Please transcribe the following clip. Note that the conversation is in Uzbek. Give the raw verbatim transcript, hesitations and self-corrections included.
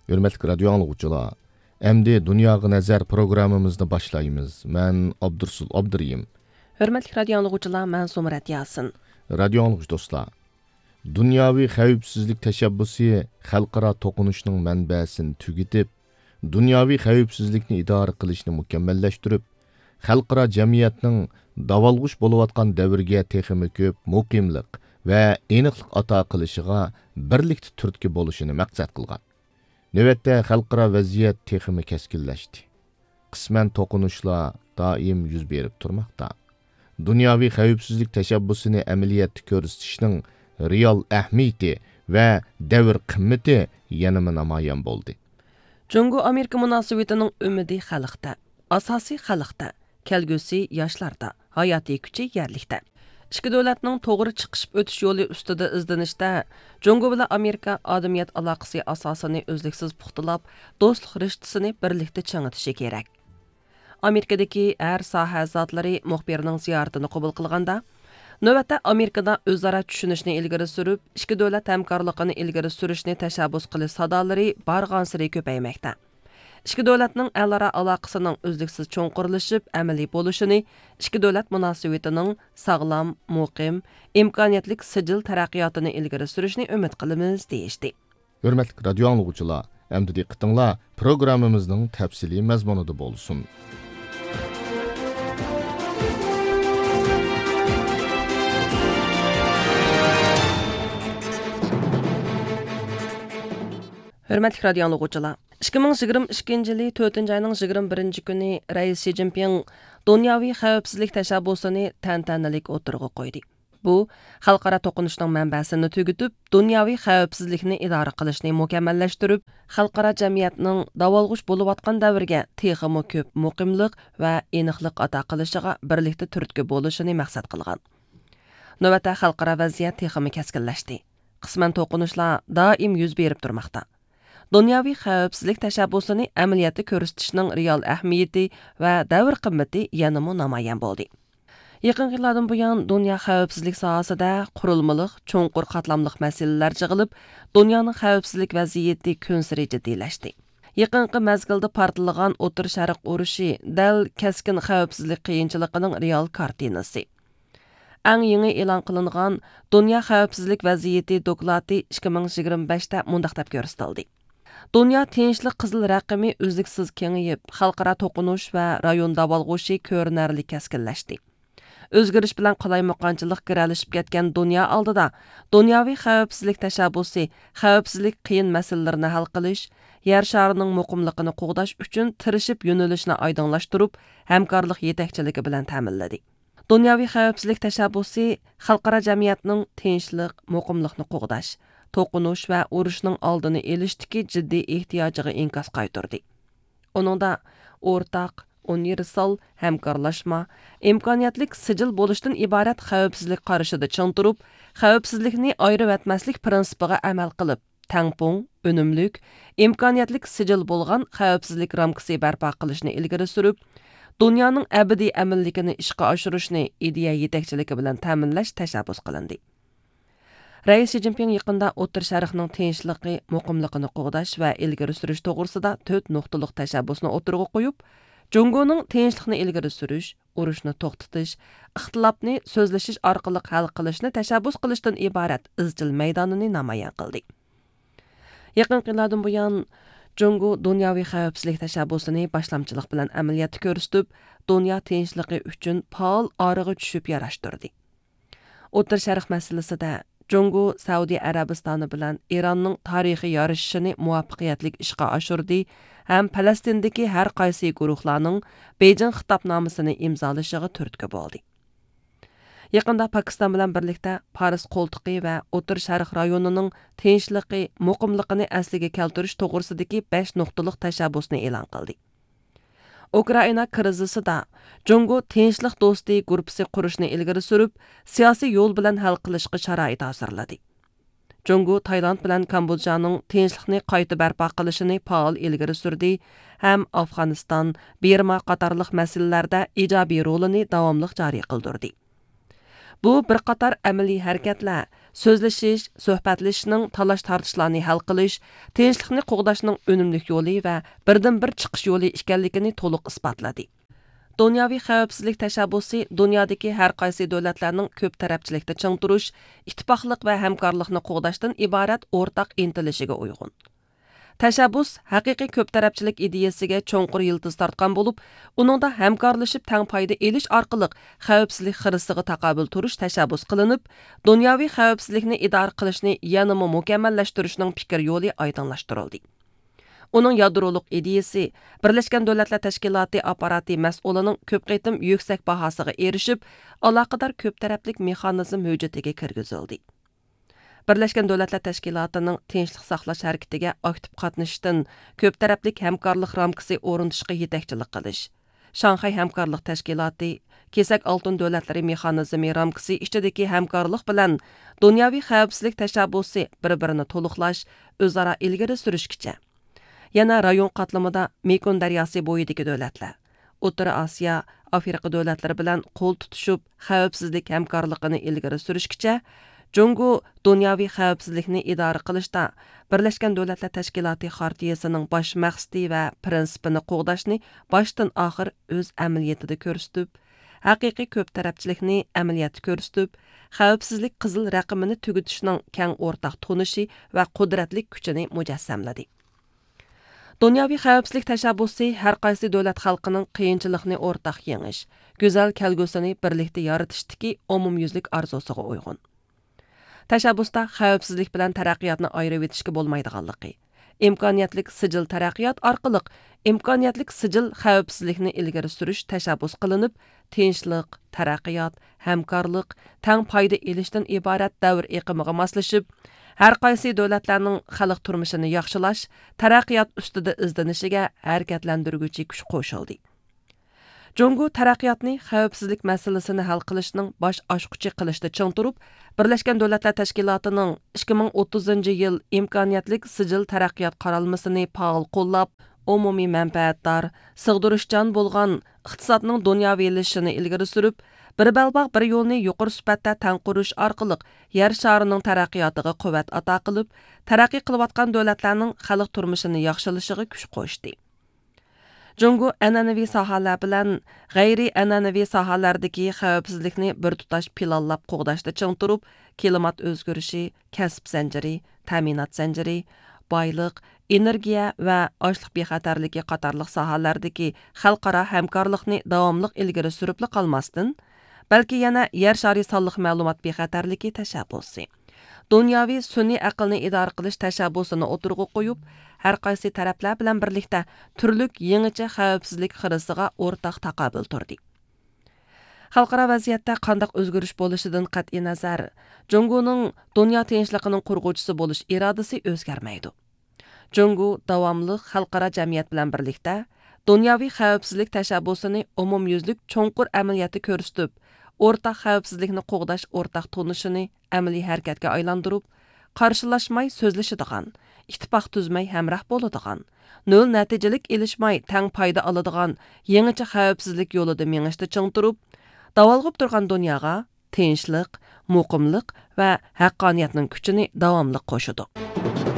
Hürmetli radyo anlıqçılar, əmdi Dünyaya Nəzər proqramımızını başlayımız. Mən Abdursul Abduriyim. Hürmetli radyo anlıqçılar, mən Sumrat Yasin. Radyo anlıqçı dostlar, Dünyavi xəvfsizlik təşəbbüsü xalqara toqunuşning mənbəsini tügitib, dünyavi xəvfsizlikni idare qilishni mükemmelləştirib, xalqara cəmiyyətning davalğuş bolayotgan davrga texmi ko'p muqimlik va aniqlik ato qilishiga birlikda turtki bo'lishini maqsad qilgan. Navbatda xalqaro vaziyat texmi keskinlashdi. Qisman to'qinishlar doim yuz berib turmoqda. Dunyoviy xavfsizlik tashabbusini amaliyotda ko'rsatishning real ahamiyati va davr qimmati yana namoyon bo'ldi. Jungo-Amerika munosabatining umidi xalqda, asosiy xalqda, kelgusi yoshlarda, hayotiy kuchi yerlikda. İki davlatning to'g'ri chiqishib o'tish yo'li ustida izlanishda Jungo bilan Amerika odamiyat aloqasi asosini uzluksiz puxtalab, do'stlik rishtasini birlikda chang'itishi kerak. Amerikadagi har soha zotlari muxbirning ziyoratini qabul qilganda, navbatda Amerikada o'zaro tushunishni ilgari surib, ikki davlat hamkorligini ilgari surishni tashabbus qilish sadolari barg'ansiri ko'paymoqda. İki davlatning o'zaro aloqasining uzluksiz cho'nqirilishib, amaliy bo'lishini, ikki davlat munosabatining sog'lom, muqim, imkoniyatli sijil taraqqiyotini ilgari surishni umid qilamiz deyishdi. Hurmatli radio anlıqçılar, endi diqqatinglar programmamizning tafsiliy mazmunida bo'lsin. Hürmetli radio anlıqçılar, ikki ming yigirma ikkinchi yili to'rtinchi oyning yigirma birinchi kuni Rais Xi Jinping dunyoviy xavfsizlik tashabbusini tantanalik o'tirg'i qo'ydi. Bu xalqaro to'qinishning manbasini tugitib, dunyoviy xavfsizlikni idora qilishni mukammallashtirib, xalqaro jamiyatning davolg'ush bo'layotgan davrga texmi ko'p muqimlik va aniqlik ato qilishiga birlikda turtki bo'lishini maqsad qilgan. Navbatda xalqaro vaziyat texmi keskinlashdi. Qisman to'qinishlar doim yuz berib turmoqda. Dunyoviy xavfsizlik tashabbusini amaliyotda ko'rsatishning real ahamiyati va davr qimmati yanada namoyon bo'ldi. Yaqin yillardan buyon dunyo xavfsizlik sohasida qurilmaliq, cho'nqur qatlamliq masalalar yig'ilib, dunyoning xavfsizlik vaziyati kun sari jiddiylashdi. Yaqinqi mezgilda portlagan O'tir Sharq urushi dal keskin xavfsizlik qiyinchiligining real kartinasi. Eng yangi e'lon qilingan dunyo xavfsizlik vaziyati doklati ikki ming yigirma beshda mundaq deb ko'rsatildi. Dünya tinchlik qizil raqami uzluksiz kengayib, xalqaro to'qinish va rayon davolg'ushi ko'rinarli keskinlashdi. O'zgarish bilan qalaymoqonchilik kiralishib ketgan dunyo oldida dunyoviy xavfsizlik tashabbusi, xavfsizlik qiyin masalalarini hal qilish, yer sharining muqimligini qo'g'dash uchun tirishib yo'nalishni oydinlashtirib, hamkorlik yetakchiligi bilan ta'minladi. Dunyoviy xavfsizlik tashabbusi xalqaro jamiyatning tinchlik, muqimlikni qo'g'dash, to'qinish va urushning oldini elishdiki jiddiy ehtiyojiga inkas qaytardi. Uningda o'rtaq, universal hamkorlashma, imkoniyatlik sijil bo'lishdan iborat xavfsizlik qarashida ching turib, xavfsizlikni ayirib etmaslik prinsipiga amal qilib, tangpung, unumlik, imkoniyatlik sijil bo'lgan xavfsizlik ramkasi barpo qilishni ilgari surib, dunyoning abadiy amalligini ishga oshirishni ideya yetakchiligi bilan ta'minlash tashabbus qilindi. Rais Xi Jinping yaqinda O'tir Sharqning tinchligi, muqimligini qo'g'dash va ilgari surish to'g'risida to'rt nuqtaliq tashabbusni o'tirg'i qo'yib, Jungoning tinchlikni ilgari surish, urushni to'xtatish, ixtilofni so'zlashish orqali hal qilishni tashabbus qilishdan iborat izchil maydonini namoyon qildi. Yaqin yillardan buyon Jungo dunyoviy xavfsizlik tashabbusini boshlamchilik bilan amaliyotga ko'rsatib, dunyo tinchligi uchun faol orig'i tushib yarashtirdi. O'tir Sharq masalasida Jungo Saudiya Arabistoni bilan Eronning tarixiy yarashishini muvaffaqiyatli ishga oshirdi ham Falastindagi har qaysi guruhlarning Beijing xitobnomasini imzolashiga turtki bo'ldi. Yaqinda Pokiston bilan birlikda Paris qo'ltiqi va O'tir Sharq rayonining tinchligi, muqimligini asliga keltirish to'g'risidagi besh nuqtaliq tashabbusni e'lon qildi. Ukraina krizisida Jungo tinchlik do'sti guruhi qurishni ilgari surib, siyosiy yo'l bilan hal qilishga sharoit hozirladi. Jungo Tayland bilan Kambodjaning tinchlikni qayta barpo qilishini faol ilgari surdi, ham Afg'oniston, Birma qatorliq masalalarda ijobiy rolini davomli joriy qildirdi. Bu bir qator amaliy harakatlar so'zlashish, suhbatlashishning talash tartishlarni hal qilish, tinchlikni qo'g'dashning unumli yo'li va birdan bir chiqish yo'li ekanligini to'liq isbotladi. Dunyoviy xavfsizlik tashabbusi dunyodagi har qaysi davlatlarning ko'p tarafchilikda ching turish, ittifoqlik va hamkorlikni qo'g'dashdan iborat o'rtaq intilishiga uyg'un. Tashabbus haqiqiy ko'p tarafchilik ideyasiga cho'nqur yildiz tortgan bo'lib, uningda hamkorlashib tang foyda elish orqali xavfsizlik xirisiga taqobil turish tashabbus qilinib, dunyoviy xavfsizlikni idora qilishni yanada mukammallashtirishning fikr yo'li oydinlashtirildi. Uning yadroliq ideyasi Birlashgan Davlatlar Tashkiloti apparati mas'ulining ko'p qitim yuksak bahosiga erishib, aloqador ko'p taraflik mexanizm mavjudiga kirgizildi. Birlashgan Davlatlar Tashkilotining tinchlik saqlash harakatiga aktiv qatnashishdan ko'p taraflik hamkorlik ramkasi o'rnatishga yetakchilik qilish. Shanxay hamkorlik tashkiloti kesak oltin davlatlari mexanizmi ramkasi ichidagi hamkorlik bilan dunyoviy xavfsizlik tashabbusi bir-birini to'liqlash, o'zaro ilgari surishgacha. Yana rayon qatlamida Mekong daryosi bo'yidagi davlatlar, O'rta Osiyo, Afrika davlatlari bilan qo'l tutishib, xavfsizlik hamkorligini ilgari surishgacha Jungo dunyoviy xavfsizlikni idora qilishda Birlashgan Davlatlar Tashkiloti xartiyasining bosh maqsadi va prinsipini qo'g'dashni boshdan oxir o'z amaliyotida ko'rsatib, haqiqiy ko'p tarafchilikni amaliyotda ko'rsatib, xavfsizlik qizil raqamini tugutishning keng o'rtaq tonishi va qudratli kuchini mujassamladi. Dunyoviy xavfsizlik tashabbusi har qaysi davlat xalqining qiyinchilikni o'rtaq yengish, go'zal kelgusini birlikda yaratishdagi umumyuzlik orzusiga uyg'un. Tashabbusda xavfsizlik bilan taraqqiyotni ayirib etishga bo'lmaydiganligi, imkoniyatlik sijil taraqqiyot orqali imkoniyatlik sijil xavfsizlikni ilgari surish tashabbus qilinib, tinchlik, taraqqiyot, hamkorlik, tang foyda elishdan iborat davr iqimiga moslashib, har qaysi davlatlarning xalq turmushini yaxshilash, taraqqiyot ustida izlanishiga harakatlantiruvchi kuch qo'shildi. Jungo taraqqiyotni xavfsizlik masalasini hal qilishning bosh ochquchi qilishda ching turib, Birlashgan Davlatlar Tashkilotining ikki ming o'ttizinchi yil imkoniyatlik sijil taraqqiyot qaralmasini faol qo'llab, umumiy manfaatdor, sig'dirishchan bo'lgan iqtisodning dunyoviylashishini ilgari surib, bir balbaq bir yo'lni yuqori sifatda tang qurish orqali yer sharining taraqqiyotiga quvvat ato qilib, taraqqiy qilayotgan davlatlarning xalq turmushini yaxshilashiga kuch qo'shdi. Jungo an'anaviy sohalar bilan g'ayri an'anaviy sohalardagi xavfsizlikni bir tutash planlab qo'g'dashda ching turib, klimat o'zgarishi, kasb zanjiri, ta'minot zanjiri, boyliq, energiya va ochliq bexatarligi qatorliq sohalardagi xalqaro hamkorlikni davomli ilgari surib qolmasdan, balki yana yer shari sonliq ma'lumot bexatarligi tashabbusi, dunyoviy sun'iy aqlni idora qilish tashabbusini o'tirg'i qo'yib, har qaysi taraflar bilan birlikda turlik yangicha xavfsizlik xirisiga o'rtaq taqobil turdi. Xalqaro vaziyatda qandaq o'zgarish bo'lishidan qat'iy nazar, Jungoning dunyo tinchligining qurg'uvchisi bo'lish irodasi o'zgarmaydi. Jungo davomli xalqaro jamiyat bilan birlikda dunyoviy xavfsizlik tashabbusini umumyuzlik cho'nqur amaliyoti ko'rsatib, o'rtaq xavfsizlikni qo'g'dash o'rtaq tonishini amaliy harakatga aylantirib, qarshilashmay so'zlashadigan, ittifoq tuzmay hamroh bo'ladigan, nol natijalik elishmay tang foyda oladigan yangicha xavfsizlik yo'lida mengishda ching turib, davolg'ib turgan dunyoga tinchlik, muqimlik va haqqoniyatning kuchini davomli qo'shadi.